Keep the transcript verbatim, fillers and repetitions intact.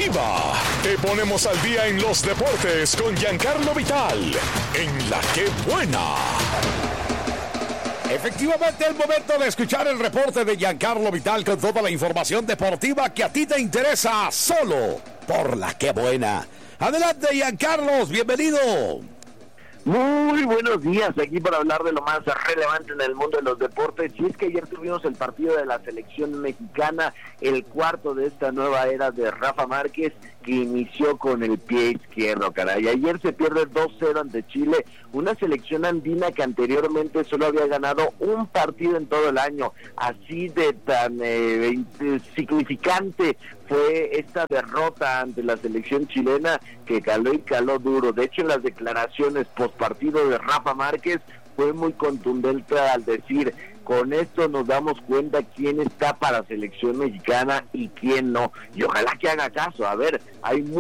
Deportiva. Te ponemos al día en los deportes con Giancarlo Vital, en La Que Buena. Efectivamente, el momento de escuchar el reporte de Giancarlo Vital con toda la información deportiva que a ti te interesa, solo por La Que Buena. Adelante, Giancarlos, bienvenido. Muy buenos días, aquí para hablar de lo más relevante en el mundo de los deportes. Y es que ayer tuvimos el partido de la selección mexicana, el cuarto de esta nueva era de Rafa Márquez, que inició con el pie izquierdo, caray. Ayer se pierde dos cero ante Chile, una selección andina que anteriormente solo había ganado un partido en todo el año. Así de tan eh, significante fue esta derrota ante la selección chilena, que caló y caló duro. De hecho, en las declaraciones postpartido de Rafa Márquez fue muy contundente al decir: con esto nos damos cuenta quién está para selección mexicana y quién no. Y ojalá que haga caso. A ver, hay